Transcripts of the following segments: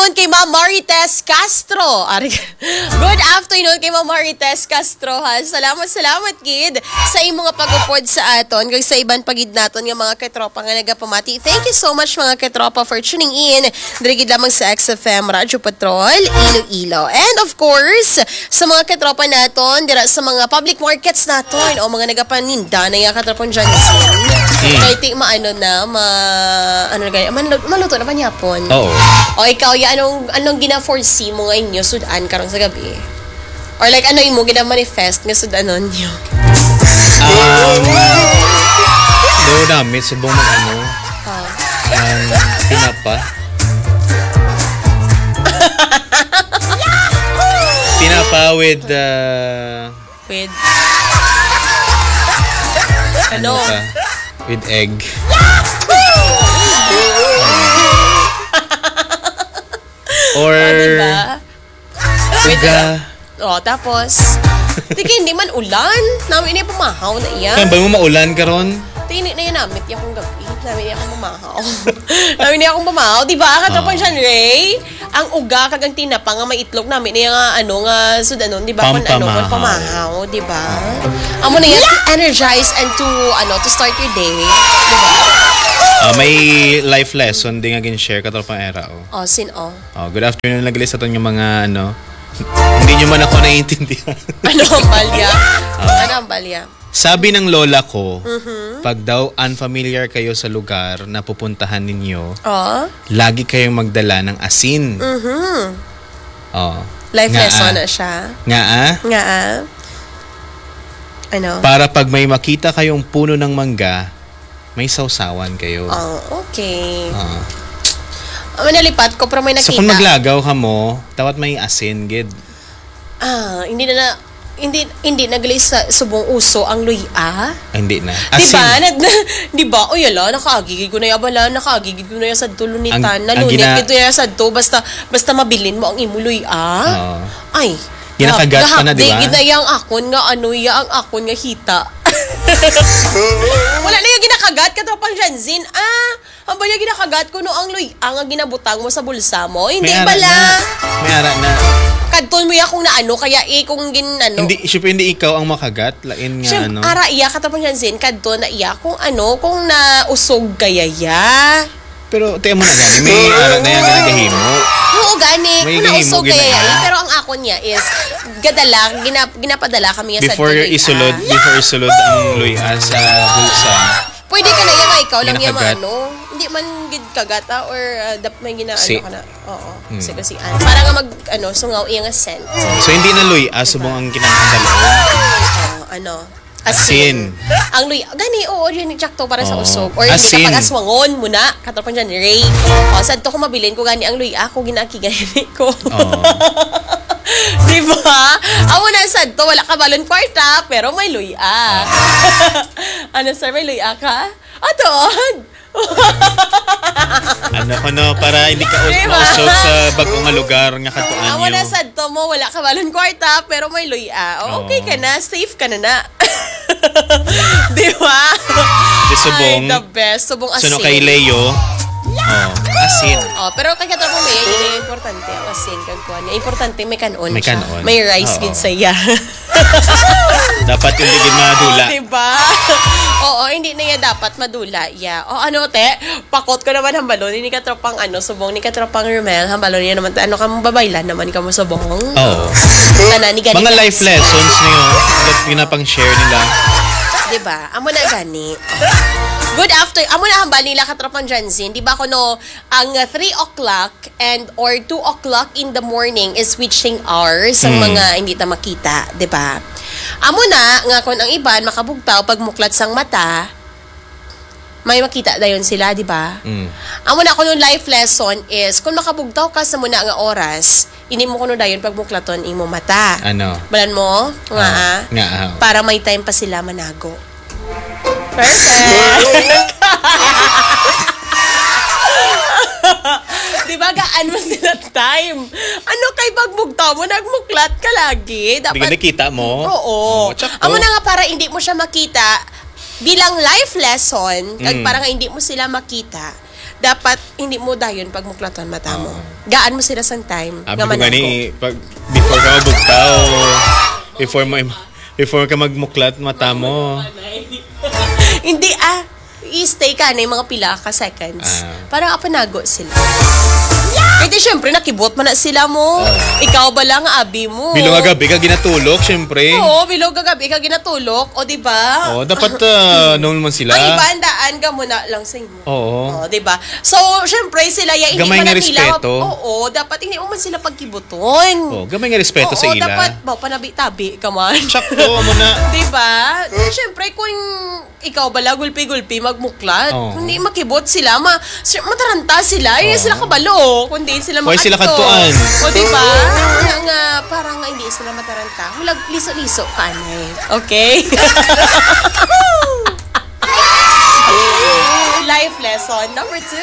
afternoon kay Ma'am Marites Castro. Good afternoon kay Ma'am Marites Castro ha. Salamat gid sa imong pag-upod sa aton kag sa iban pagid naton nga mga katropa nga nagapamati. Thank you so much mga katropa for tuning in. Diri gid lamang sa XFM Radyo Patrol Iloilo. And of course, sa mga katropa naton dira sa mga public markets naton o mga nagapaninda na katropang dyan. Kahit maano na maluto na ba yapon? Oo. O ikaw, anong gina-foresee mo ngayon nyo sudan karong sa gabi? Or like, ano yung mo gina-manifest nga sudanon nyo? Doon namin, subong tinapa. Tinapa with ano? With egg. Or diba? siga. Tapos tiki, hindi man ulan. Namin ini pumahaw na iya. Kan ba mo maulan karon? Tini na yan namit yung akong gabi. Namin niya akong pumahaw. Namin niya akong pumahaw. Diba? Katropan siya, Ray? Ang uga kagang tinapa nga may itlog namin niya nga sudanon, diba? Pamahaw, diba? Amo na yan, to energize and to start your day. Diba? May life lesson din nga gin-share katropang era. Good afternoon naglis aton yung mga hindi nyo man ako naiintindihan. Ano ang balya? Ano ang balya? Sabi ng lola ko, pag daw unfamiliar kayo sa lugar na pupuntahan ninyo, lagi kayong magdala ng asin. Life lesson na siya. Nga. Ano? Para pag may makita kayong puno ng mangga, may sausawan kayo. Okay. Manalipat ko pero may nakita. So kung maglagaw ka mo, dapat may asin, gid. Hindi naglis sa subong uso ang luya. Hindi na. Asin. Diba? O yala, nakaagigid ko na yabala, nakaagigid ko na yung sa dulunitan. Nalunit ito yung sa do, basta mabilin mo ang imo luya. Ay. Ginakagat pa na, diba? Gina yung akon nga ang akon nga hita. Wala na yung ginakagat, katropang Janzin. Hamba yung ginakagat ko no ang luya nga ginabutang mo sa bulsa mo. Hindi pala. May ara na. Kadton mo ya kung kaya kung Hindi, syempre hindi ikaw ang makagat, lain nga Ara iya katapang Janzin, kadton na iya kung kung nausog kaya ya. Pero tiyan mo na gani, may ara na yan ginagahimo. Oo gani, kung nausog kaya ya. Pero ang akon niya is ginapadala kami sa before isulod ang luya sa bulsa. Pwede ka na yan, ikaw lang yung hindi man gid kagata or may ka na. Oo. Kasi para nga sungaw iya nga scent. So hindi na luya, subong ang kinakandalo. Asin. Ang luya, gani, yun to para sa usog. Or asin. Kapag aswangon muna, katapang dyan, Ray. Sad to ko mabilin ko gani ang luya, ako ginakigani ko. Diba? Amo na sad to, wala ka balon kwarta, pero may luya. Sir, may luya ka? Aton! Para hindi ka mausog sa bagong lugar nga katuan nyo. Amo na sad to mo, wala ka balon kwarta, pero may luya. Okay ka na, safe ka na. Diba? Subong. Ay, the best. Subong asin. Suno kay Leo. Asin. Pero kaya mo may importante ang asin kag kuan. Importante may kanon. May kanon. May rice gid saya. Dapat hindi gid madula. Diba? Hindi na yan dapat madula. Yeah. Pakot ko naman hambalon ni katropang subong ni katropang Romel. Hambalon niya naman kang babaylan naman ka mo subong. Mga life lessons niyo that pinapang-share nila. Diba? Amo na gani. Good after. Amo na hambal nila katropang Janzin. Diba ang 3 o'clock or 2 o'clock in the morning is switching hours ang mga hindi ta makita, diba? Amo na nga kung ang iban makabugtaw pag muklat sang mata, may makita dayon sila, diba? Amo na kuno life lesson is kung makabugtaw ka sa muna nga oras, ini mo kuno dayon pag muklaton imo mata. Balan mo nga para may time pa sila manago. Perfect. Diba gaan mo sila time? Kay pagbugtaw mo nagmuklat ka lagi. Dapat hindi nakita mo. Oo. Amo na nga para hindi mo siya makita bilang life lesson, para nga hindi mo sila makita. dapat hindi mo dayon pag muklatan mata mo. Gaan mo sila sang time. Abi ko gani, pag, before ka mabugtaw, before ka magmuklat mata mo. Hindi i-stay ka na yung mga pila ka seconds. Parang apanago sila. Kasi syempre, nakibot man na sila mo. Ikaw ba lang, abi mo? Bilog agabi ka ginatulok, syempre. Oo, bilog agabi ka ginatulok. O, diba? Oo, dapat noon man sila. Ang ibandaan ka muna lang sa inyo. Oo. O, diba? So, syempre, sila, hindi gamay man nga nila. respeto. Oo, dapat hindi mo man sila pagkibuton. Oo, gamay nga respeto sa ila. Oo, dapat, panabi-tabi ka man. Sakto mo na. Diba? Syempre, kung ikaw bala, gulpi-gulpi, magmuklat, hindi makibot sila, mataranta sila, hindi sila kabalo, kundi sila why sila kantuan? O, diba? Kaya nga, parang hindi sila mataranta. Hulag, liso-liso ka na okay? Life lesson number 2.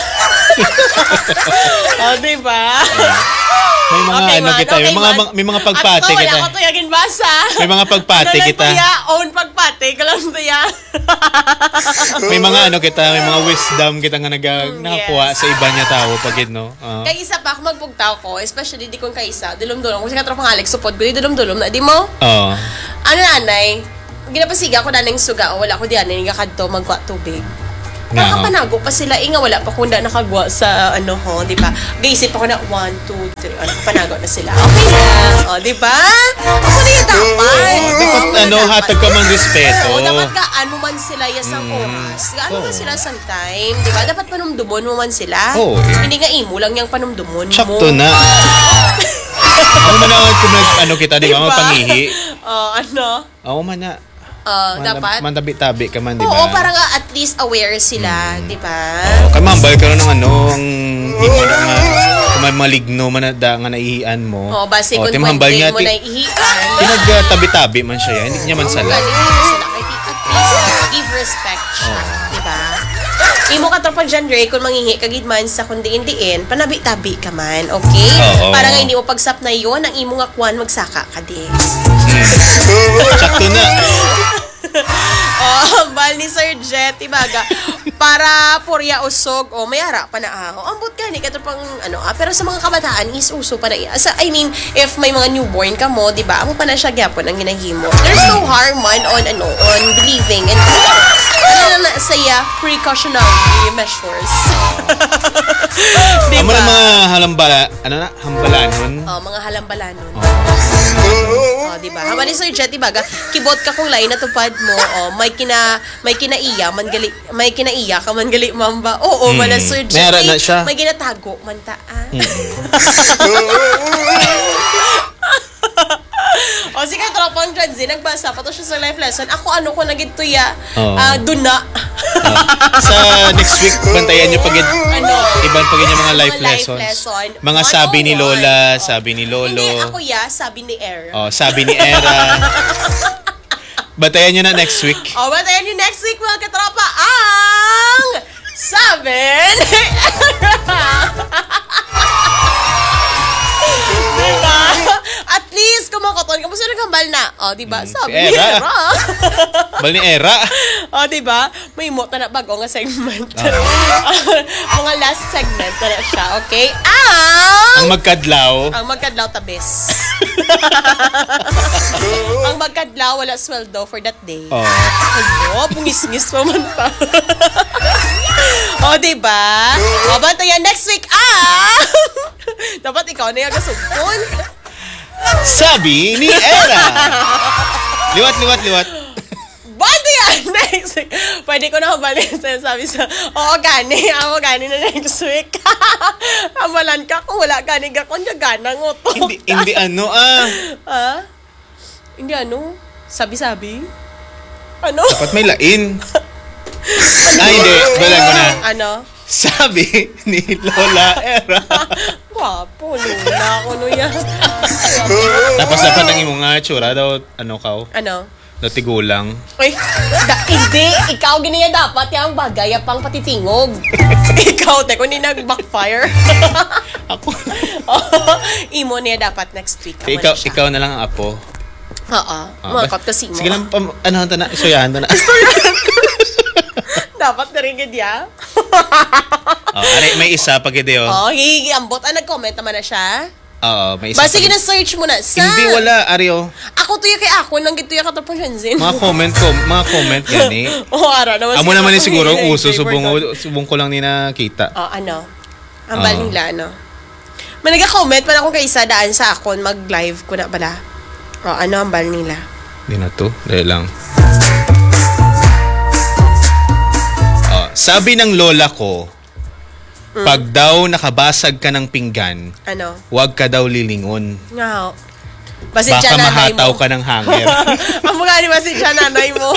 O, diba? May mga kita, may mga pagpate kita. Ako tuyagin basa. May mga pagpate kita. Own pagpate ka lang tuya. May mga kita, may mga wisdom kita nga nakakuha sa iba niya tao pagid no. Kay isa pa ako magpugtaw ko, especially di kung kaysa, dulom-dulom. Kasi katropang Alex supod ko, dulom-dulom na di mo? Oo. Ano nanay? Ginapasiga ko na ng suga, wala ko diyan, nangikakadto magkuha tubig. Nakapanago pa sila, nga wala pa kunda nakagwa sa di ba? Gaisip ako na 1, 2, 3, nakapanago na sila. Okay na, di ba? Ako na yung dapat. Dapat hatag ka man respeto. Oo, dapat gaano man sila yasang oras. Gaano man sila sang time, di ba? Dapat panumdumon mo man sila. Hindi nga imo lang yung panumdumon mo. Sakto na. Ako man kung kita, di ba? Mapangihi. Ako man na. Dapat mantabi-tabi ka man, di ba? Oo, parang at least aware sila, di ba? Kamambal ka rin ng ang imo na nga kung may maligno man nga naihian mo. Base kung pwede mo naihian. Pinagtabi-tabi man siya, hindi niya man sala. Hindi niya sala, at least give respect siya, di ba? Imo ka tropang genre, kung manghihi kagid man sa kundiin-diin, panabi-tabi ka man, okay? Para nga hindi mo pagsap na yun, ang imo nga kwan, magsaka ka din. Sakto na. Bal ni Sir Jet, ibaga, para purya usog, mayara pa na ako. Ambot ka, hindi ka pang, pero sa mga kabataan, is uso pa na, I mean, if may mga newborn ka mo, di ba, amo pa na siya gyapon ang ginahimo. There's no harm man on believing, and na saya, precautionary measures. Diba? Amo na mga hambalanon? Mga halambalanon. Diba? Hama ni Sir Jet, diba? Kibot ka kung lain na tupad mo, may kinaiya ka man gali mamba. Mala Sir Jet. Meron na siya. May ginatago man taan. Sige, tropang Janzi, nagbasa pa to siya sa life lesson. Ako, ko nagituya, duna. Sa next week, bantayan nyo pagid, ibang pagid yung mga life lessons. Mga sabi ni Lola, sabi ni Lolo. Hindi, ako sabi ni Era. Sabi ni Era. Bantayan nyo na next week. Bantayan nyo next week, mga katropa, ang sabi ni Era. Diba? At least, kumakaton, kamusta naghambal na? Diba? Sabi ni Era. Bal ni Era. Diba? May mota na bago nga segment. Mga last segment na siya, okay? Ang magkadlaw. Ang magkadlaw tabis. Ang magkadlaw, wala sweldo for that day. Pungis-ngis pa man pa. Diba? Bantayan next week, dapat ikaw na yung kasugpon. Sabi ni Era. Liwat. Bantayan next week. Pwede ko na balik sabi sa, gani na next week. Amalan ka kung wala gani ka kung gana ngoto. Hindi Hindi Sabi-sabi? Dapat may lain. Hindi. Balang ko na. Sabi ni Lola Era. Wapo, Lola ako yan. Tapos dapat ang imong nga tsura daw, natigulang. Hindi. Ikaw ganyan dapat yung bagay pang patitingog. Ikaw, teko, hindi nag-backfire. Ako. Imo niya dapat next week. Ikaw na lang ang apo. Mga kasi mo. Sige lang, isuyahan to na. Dapat na rin ganyan. May isa pag ide Hihiambot. Nag-comment naman na siya. May isa. Sige na search mo na. Hindi wala, Ario. Ako tuya kay ako, nang gituya ka tapos Shenzhen. Mga comment gani. Ara naman. Amo naman ni siguro uso subong ko lang ni nakita. Ambal nila, May nag-comment man ako kay isa daan sa akon, mag-live ko na pala. Ambal nila. Hindi na to, dahil lang. Sabi ng lola ko, pag daw nakabasag ka ng pinggan, huwag ka daw lilingon. Nga. Baka mahataw ka ng hanger. Ang mukha ni Basit siya nanay mo.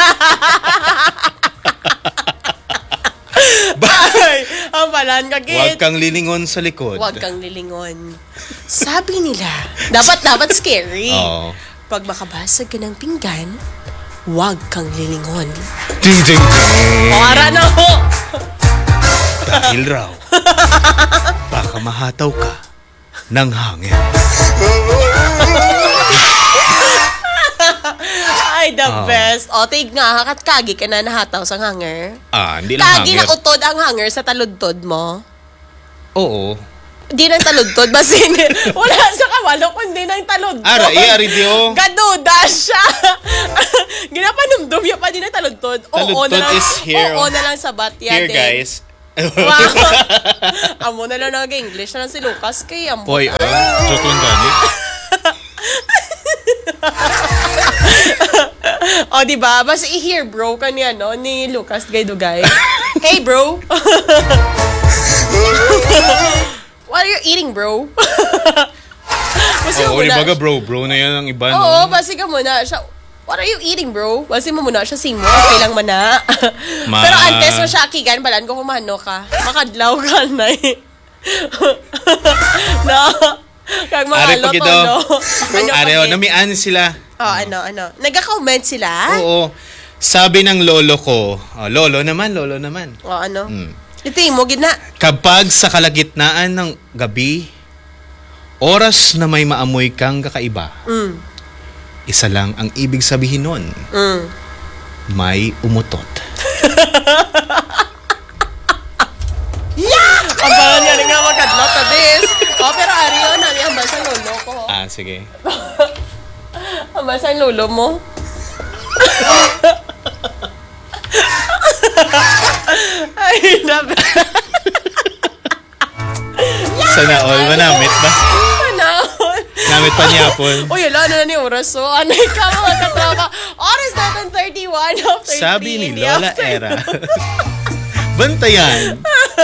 Ang balan ka, kid. Huwag kang lilingon sa likod. Huwag kang lilingon. Sabi nila, dapat scary. Pag makabasag ka ng pinggan, huwag kang lilingon. Ding, ding, ding. Para na ho! Dahil raw, baka mahataw ka ng hangin. Ay, the best. Tig nga, kagi ka na nahataw sa hanger. Hindi lang kagi hanger. Kagi na utod ang hanger sa taludtod mo? Oo. Di nang taludtod, basin. Wala sa kawalo, kundi nang taludtod. Ari diyo. Gaduda siya. Ginapanumdum niya pa din ang taludtod. Taludtod is here. Oo na lang sa batya. Here, guys. Wow. Amo na lang nag-English na lang si Lucas kay amo. Boy, joke lang gani. Diba? Basta i-hear bro kanya, ni Lucas Gaydugay. Hey, bro. What are you eating, bro? Di baga bro na yan ang iba, Oo, basi ka muna siya. What are you eating, bro? Basi mo muna siya simo. Okay lang man na. Pero antes mo siya kigan, balan ko kumano ka. Makadlaw ka na No. Kag mga loto, Areo, namian sila. Nagka-comment sila? Oo. Sabi ng lolo ko, lolo naman. Ito mo, gina. Kapag sa kalagitnaan ng gabi, oras na may maamoy kang kakaiba, isa lang ang ibig sabihin nun. May umutot. Ang parang yan nga magkadlot na this. Pero Ario, hambal sa lolo ko. Sige. Hambal sa lolo mo. Ay, nabi. Sana all, manamit ba? Namit pa niya po. Wala na ni oras. Anay ka mga katrapa. Oras natin 31 after 3 Sabi ni Lola Era. Bantayan.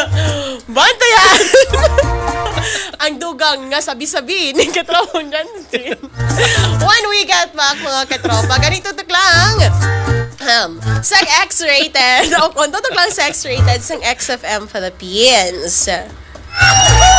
Ang dugang nga sabi-sabi ni katropang Jansin. When we get back, mga katropa, ganito lang. Sang X-rated. O kung tutok lang sa X-rated sang XFM Philippines.